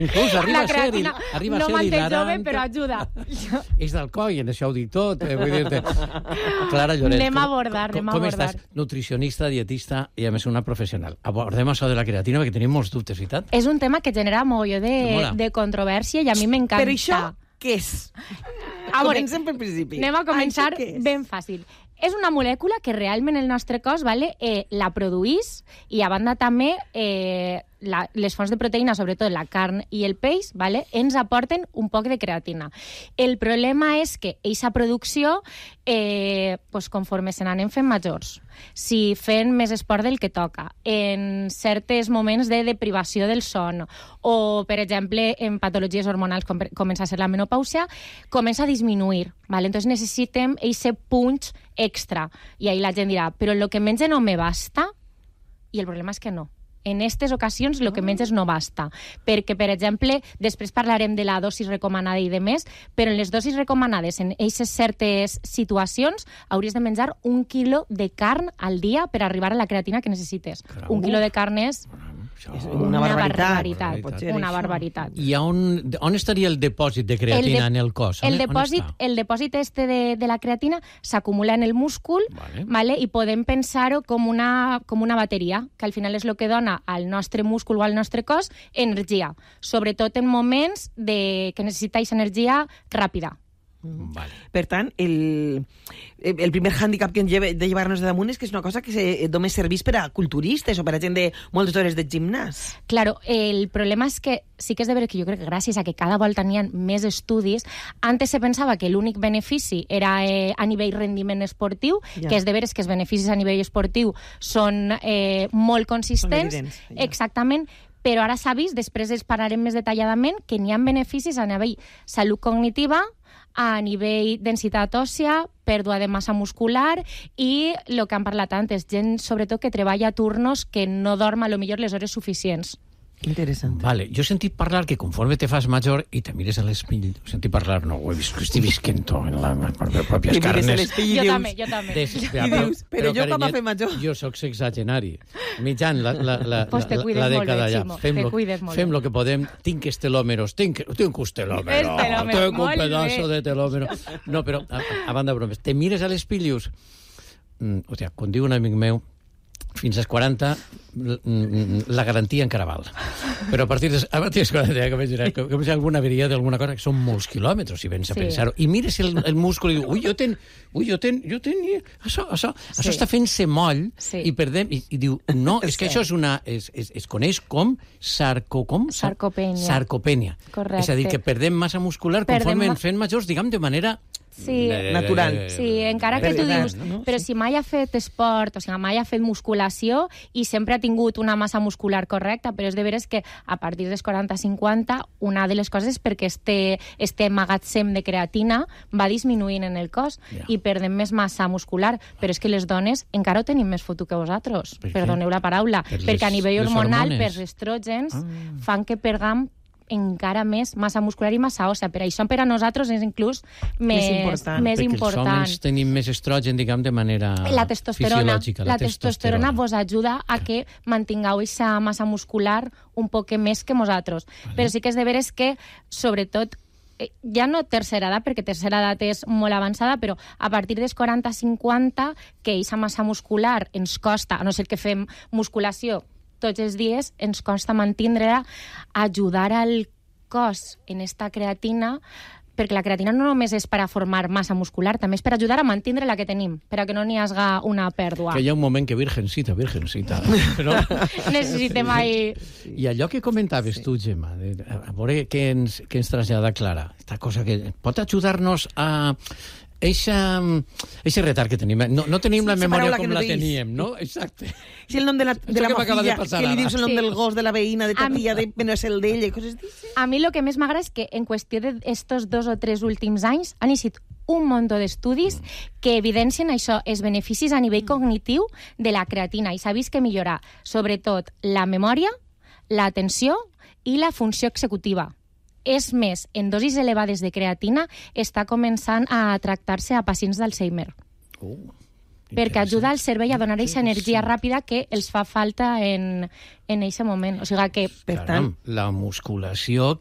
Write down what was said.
Inclús arriba La creatina a ser no manté hilarant. jove, però ajuda. És d'Alcoi, en això ho dic tot. Vull dir-te. Clara Lloret. Anem a abordar. Com estàs? Nutricionista, dietista i, a més, una professional. Abordem això de la creatina, perquè tenim molts dubtes, veritat? És un tema que genera mogolló de controvèrsia i a mi m'encanta. Però això, què és? Comencem pel principi. Anem a començar ben fàcil. És una molècula que realment el nostre cos la produís i, a banda, també les fonts de proteïna, sobretot la carn i el peix, ens aporten un poc de creatina. El problema és que aquesta producció, conforme se n'anem fent majors, si fent més esport del que toca, en certs moments de deprivació del son, o, per exemple, en patologies hormonals, com comença a ser la menopàusia, comença a disminuir. Entonces necessitem aquest punch extra. I ahí la gent dirà, però el que menja no me basta? I el problema és que no. En aquestes ocasions el que menges no basta. Perquè, per exemple, després parlarem de la dosis recomanada i de més, però en les dosis recomanades, en aquestes certes situacions, hauries de menjar 1 quilo de carn al dia per arribar a la creatina que necessites. 1 quilo de carn és una barbaritat. Una barbaritat. I on estaria el depòsit de creatina en el cos? El depòsit este de la creatina s'acumula en el múscul, i podem pensar-ho com una bateria, que al final és el que dona al nostre múscul o al nostre cos energia, sobretot en moments que necessitais energia ràpida. Per tant, el primer hàndicap que hem de llevar-nos de damunt és que és una cosa que només serveix per a culturistes o per a gent de moltes hores de gimnàs. Claro, el problema és que sí que és de veure que jo crec que gràcies a que cada volta n'hi ha més estudis, antes se pensava que l'únic benefici era a nivell rendiment esportiu, que és de veure que els beneficis a nivell esportiu són molt consistents. Són evidents. Exactament, però ara s'ha vist, després els parlarem més detalladament, que n'hi ha beneficis a nivell salut cognitiva, a nivell densitat òssia, pèrdua de massa muscular i el que han parlat antes, gent sobretot que treballa a turnos que no dorm a lo millor les hores suficients. Interessant. Vale, jo he sentit parlar que conforme te fas major i te mires a l'espill, he sentit parlar, no, ho he vist, estic visquent en les pròpies carnes. Jo també. Però jo com a fer major? Jo soc sexagenari. Mitjan la dècada ja. Fem lo que podem. Tinc estelòmeros. Tinc un telòmero. Tenc un pedazo de telòmero. No, però, a banda de bromes, te mires a l'espill i dius... Hòstia, quan diu un amic meu, fins als 40 la garantia encara val. Però a partir dels 40 ja comença alguna averia d'alguna cosa, que són molts quilòmetres, si vens a pensar-ho. I mires el múscul i dius, jo tenia... Això està fent-se moll i perdem... I diu, no, és que això es coneix com sarcopènia. Correcte. És a dir, que perdem massa muscular conforme ens fem majors, diguem, de manera... natural. Sí, encara que tu dius, però si mai ha fet esport, o sigui, mai ha fet musculació i sempre ha tingut una massa muscular correcta, però és de veres que a partir dels 40-50 una de les coses és perquè este magatzem de creatina va disminuint en el cos i perdem més massa muscular, però és que les dones encara ho tenim més foto que vosaltres, perdoneu la paraula, perquè a nivell hormonal, per estrògens, fan que perdam encara més massa muscular i massa òssia. Per això per a nosaltres és inclús més important. Perquè els homes tenim més estrogen, diguem, de manera fisiològica. La testosterona vos ajuda a que mantingueu aquesta massa muscular un poc més que nosaltres. Però sí que és de veres que, sobretot, ja no tercera edat, perquè tercera edat és molt avançada, però a partir dels 40-50, que aquesta massa muscular ens costa, a no ser que fem musculació tots els dies, ens costa mantindre-la, ajudar al cos en esta creatina, perquè la creatina no només és per a formar massa muscular, també és per ajudar a mantindre la que tenim, per a que no n'hi hagi una pèrdua. Que hi ha un moment que virgencita. No? Necessitem ahí... I allò que comentaves tu, Gemma, a veure què ens trasllada Clara, esta cosa que pot ajudar-nos a... Eixe retard que tenim. No tenim la memòria com la teníem, no? Exacte. És el nom de la mofilla, que li dius el nom del gos, de la veïna, de ta tia, no és el d'ella, i coses d'això. A mi el que més m'agrada és que en qüestió d'estos 2 o 3 últims anys han iniciat un munt d'estudis que evidencien això, els beneficis a nivell cognitiu de la creatina, i s'ha vist que millora sobretot la memòria, l'atenció i la funció executiva. És més, en dosis elevades de creatina està començant a tractar-se a pacients d'Alzheimer. perquè ajuda al cervell a donar aquesta energia ràpida que els fa falta en aquest moment. O sigui que... Per tant, la musculació